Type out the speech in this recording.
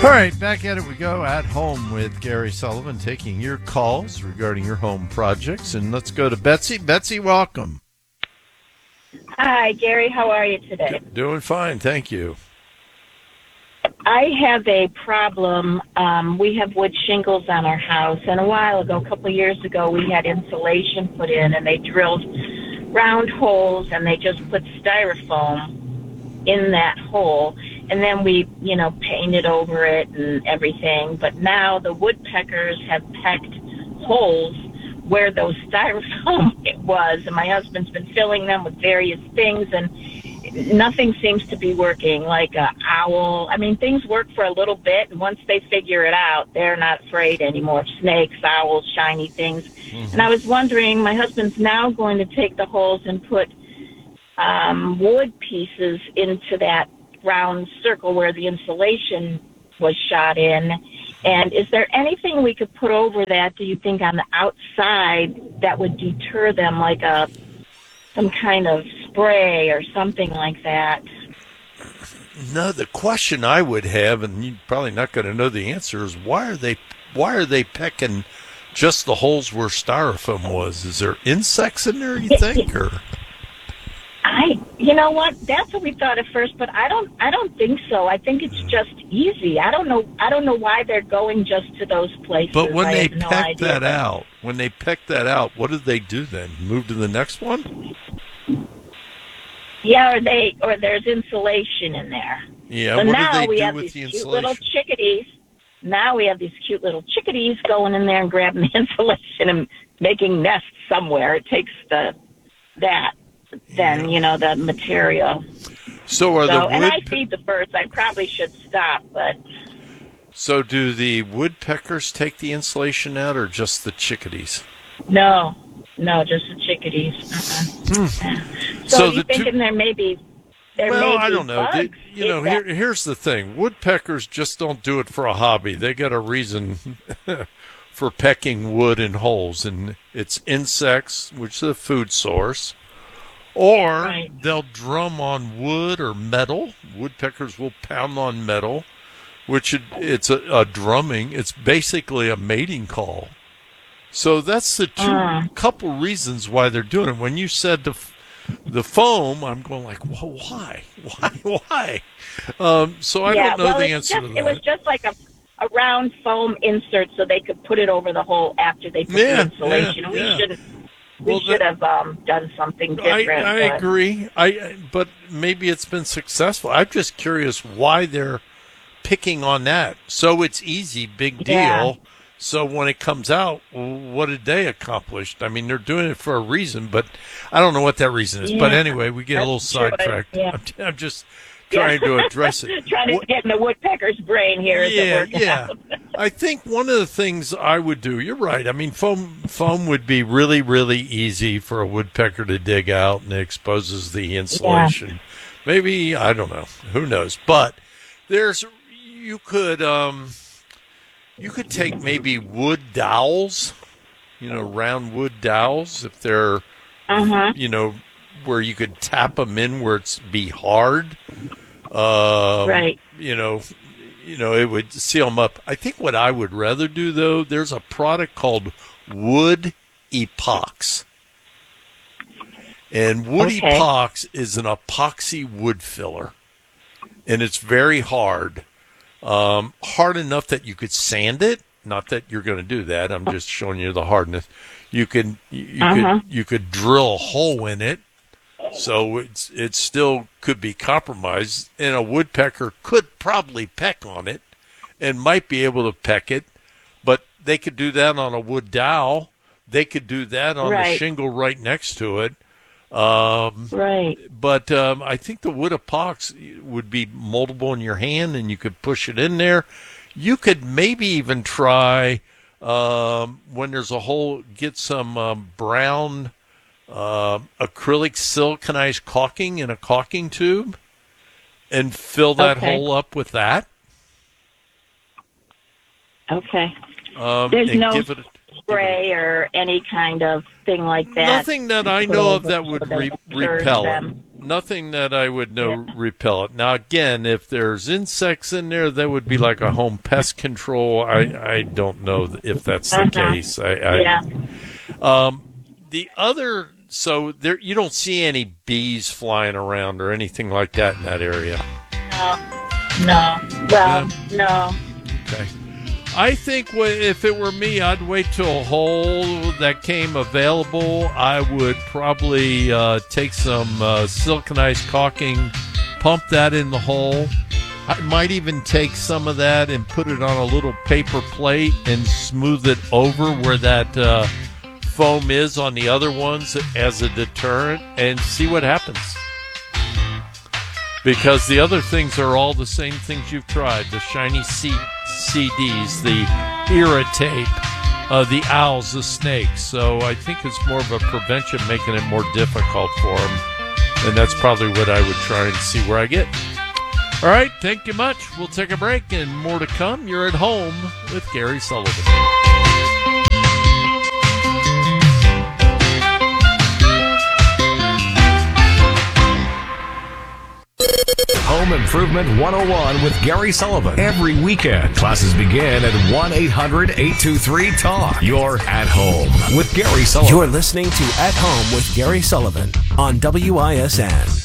All right, back at it we go at home with Gary Sullivan, taking your calls regarding your home projects. And let's go to Betsy. Betsy, welcome. Hi, Gary. How are you today? Doing fine, thank you. I have a problem. We have wood shingles on our house, and a while ago, a couple of years ago, we had insulation put in, and they drilled round holes, and they just put styrofoam in that hole, and then we, painted over it and everything. But now the woodpeckers have pecked holes where those styrofoam was, and my husband's been filling them with various things, and nothing seems to be working, like a owl. I mean, things work for a little bit, and once they figure it out, they're not afraid anymore. Snakes, owls, shiny things. Mm-hmm. And I was wondering, my husband's now going to take the holes and put wood pieces into that round circle where the insulation was shot in. And is there anything we could put over that, do you think, on the outside that would deter them, like some kind of spray or something like that? No, the question I would have, and you're probably not going to know the answer, is why are they pecking just the holes where styrofoam was? Is there insects in there, you think, or? You know what? That's what we thought at first, but I don't think so. I think it's just easy. I don't know why they're going just to those places. But when they peck that out, what do they do then? Move to the next one? Yeah, or there's insulation in there. Yeah, so what now do we they do have with these the cute insulation? little chickadees. Now we have these cute little chickadees going in there and grabbing the insulation and making nests somewhere. It takes the material. And I feed the birds. I probably should stop, but. So do the woodpeckers take the insulation out, or just the chickadees? No, just the chickadees. So you're thinking there may be. I don't know. Bugs. Here's the thing: woodpeckers just don't do it for a hobby. They got a reason for pecking wood in holes, and it's insects, which is a food source. Or they'll drum on wood or metal. Woodpeckers will pound on metal, which it's a drumming. It's basically a mating call. So that's the couple reasons why they're doing it. When you said the foam, I'm going like, well, why? So I don't know the answer to that. It was just like a round foam insert so they could put it over the hole after they put the insulation. We should have done something different. I agree. But maybe it's been successful. I'm just curious why they're picking on that. So it's easy, big deal. Yeah. So when it comes out, what did they accomplish? I mean, they're doing it for a reason, but I don't know what that reason is. Yeah. But anyway, we get a little sidetracked. Yeah. I'm just trying to address it. Trying to get in the woodpecker's brain here. Yeah. I think one of the things I would do, you're right. I mean, foam would be really, really easy for a woodpecker to dig out, and it exposes the insulation. Yeah. Maybe, I don't know. Who knows? But you could take maybe wood dowels, round wood dowels, if they're, where you could tap them in where it's be hard. Right. It would seal them up. I think what I would rather do, though, there's a product called Wood Epox. And Wood Epox is an epoxy wood filler. And it's very hard. Hard enough that you could sand it. Not that you're going to do that. I'm just showing you the hardness. You could drill a hole in it. So it still could be compromised, and a woodpecker could probably peck on it and might be able to peck it, but they could do that on a wood dowel. They could do that on the shingle right next to it. But I think the wood epox would be moldable in your hand, and you could push it in there. You could maybe even try, when there's a hole, get some brown acrylic siliconized caulking in a caulking tube and fill that hole up with that. Okay. There's no spray or any kind of thing like that. Nothing that I know of that would repel them. nothing that I would know repel it. Now, again, if there's insects in there, that would be like a home pest control. I don't know if that's the case. The other, so there, you don't see any bees flying around or anything like that in that area. No. Well, no. Okay. I think if it were me, I'd wait till a hole that came available. I would probably take some siliconized caulking, pump that in the hole. I might even take some of that and put it on a little paper plate and smooth it over where that foam is on the other ones as a deterrent and see what happens. Because the other things are all the same things you've tried. The shiny CDs, the irritate, the owls, the snakes. So I think it's more of a prevention, making it more difficult for them. And that's probably what I would try and see where I get. All right, thank you much. We'll take a break and more to come. You're at home with Gary Sullivan. Home Improvement 101 with Gary Sullivan. Every weekend, classes begin at 1-800-823-TALK. You're at home with Gary Sullivan. You're listening to At Home with Gary Sullivan on WISN.